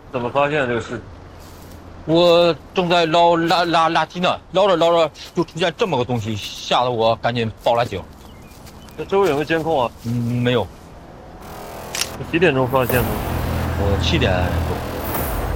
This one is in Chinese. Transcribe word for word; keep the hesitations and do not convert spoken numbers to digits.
怎么发现的这个事？ 我正在捞垃垃垃圾呢，捞着捞着就出现这么个东西，吓得我赶紧报了警。 那周围有没有监控啊？ 嗯，没有， 几点钟发现的？ 我七点多。